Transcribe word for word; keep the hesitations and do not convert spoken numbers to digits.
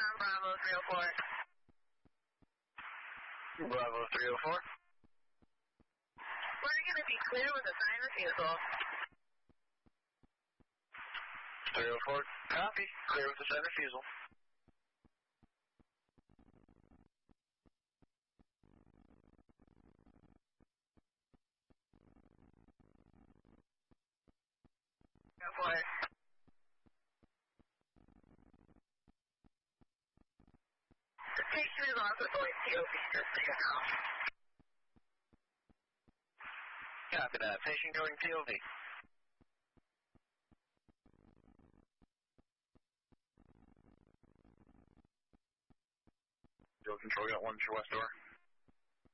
on Bravo three oh four. Bravo three oh four. We're going to be clear with a sign refusal. three oh four, copy. Clear with the sign refusal. Go for it. The patient is also going T O B, just so you know. Copy that. Patient going T O B. Field control, got one to your west door.